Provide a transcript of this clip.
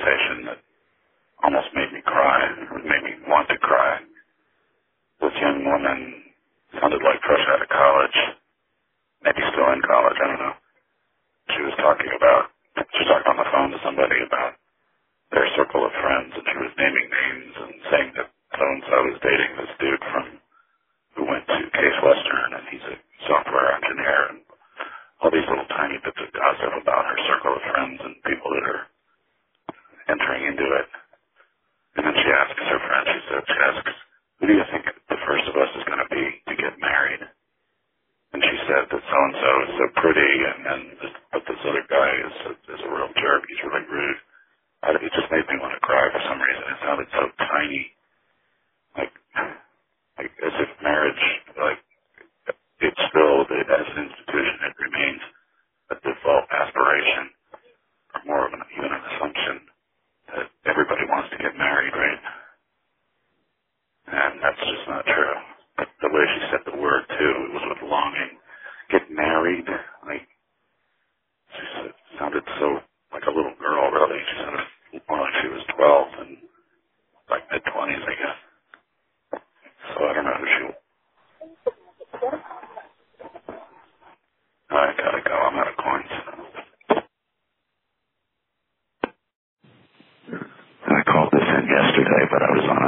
conversation that almost made me cry, or made me want to cry. This young woman sounded like fresh out of college, maybe still in college, I don't know. She was talking on the phone to somebody about their circle of friends, and she was naming names and saying that so-and-so was dating this dude who went to Case Western, and he's a software engineer, and all these little tiny bits of gossip about her circle of friends and people that are entering into it. And then she asks her friend, she asks, who do you think the first of us is going to be to get married? And she said that so-and-so is so pretty, but this other guy is a real jerk. He's really rude. It just made me want to cry for some reason. It sounded so tiny, like as if marriage, like it's still, as an institution, it remains a default aspiration, or more of even an assumption that everybody wants to get married, right? And that's just not true. But the way she said the word, too, it was with longing. Get married, like, sounded so like a little girl, really. She sounded more like she was 12 and like mid-20s, I guess. So I don't know who she was. I gotta go. I'm out of coins. I called this in yesterday, but I was on